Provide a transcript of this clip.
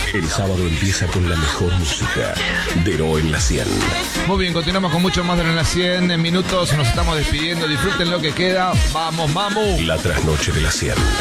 El sábado empieza con la mejor música. Dero en la 100. Muy bien, continuamos con mucho más de en la 100. En minutos nos estamos despidiendo. Disfruten lo que queda. Vamos, mamu. La trasnoche de la 100.